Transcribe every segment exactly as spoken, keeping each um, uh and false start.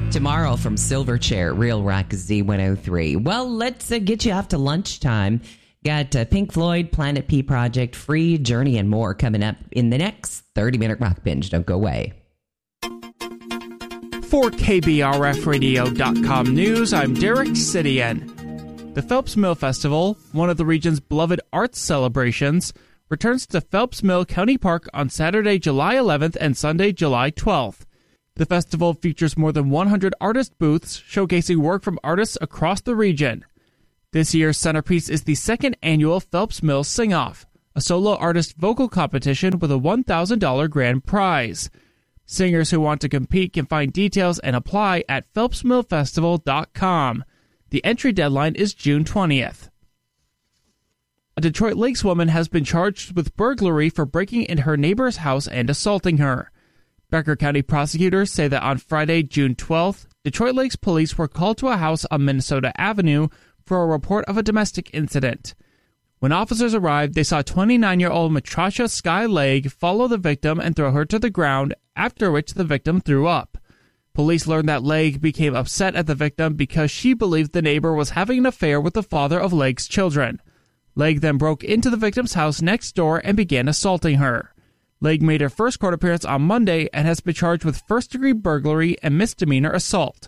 Tomorrow from Silverchair, Real Rock Z one oh three. Well, let's uh, get you off to lunchtime. Got uh, Pink Floyd, Planet P Project, Free, Journey, and more coming up in the next thirty-minute Rock Binge. Don't go away. For K B R F radio dot com news, I'm Derek Sidian. The Phelps Mill Festival, one of the region's beloved arts celebrations, returns to Phelps Mill County Park on Saturday, July eleventh and Sunday, July twelfth. The festival features more than one hundred artist booths showcasing work from artists across the region. This year's centerpiece is the second annual Phelps Mill Sing-Off, a solo artist vocal competition with a one thousand dollars grand prize. Singers who want to compete can find details and apply at phelps mill festival dot com. The entry deadline is June twentieth. A Detroit Lakes woman has been charged with burglary for breaking into her neighbor's house and assaulting her. Becker County prosecutors say that on Friday, June twelfth, Detroit Lakes police were called to a house on Minnesota Avenue for a report of a domestic incident. When officers arrived, they saw twenty-nine-year-old Matrasha Sky Legg follow the victim and throw her to the ground, after which the victim threw up. Police learned that Legg became upset at the victim because she believed the neighbor was having an affair with the father of Legg's children. Legg then broke into the victim's house next door and began assaulting her. Legg made her first court appearance on Monday and has been charged with first-degree burglary and misdemeanor assault.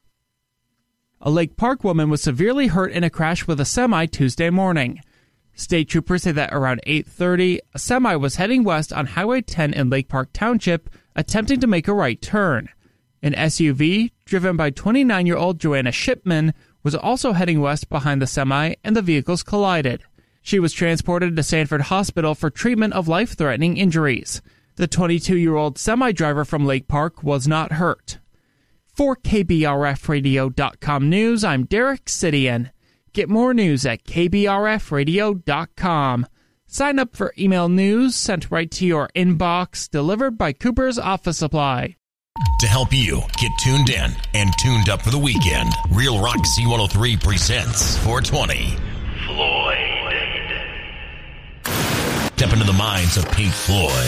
A Lake Park woman was severely hurt in a crash with a semi Tuesday morning. State troopers say that around eight thirty, a semi was heading west on Highway ten in Lake Park Township, attempting to make a right turn. An S U V, driven by twenty-nine-year-old Joanna Shipman, was also heading west behind the semi, and the vehicles collided. She was transported to Sanford Hospital for treatment of life-threatening injuries. The twenty-two-year-old semi-driver from Lake Park was not hurt. For K B R F radio dot com news, I'm Derek Sidian. Get more news at K B R F radio dot com. Sign up for email news sent right to your inbox, delivered by Cooper's Office Supply. To help you get tuned in and tuned up for the weekend, Real Rock Z one oh three presents four twenty. Floyd. Step into the minds of Pink Floyd.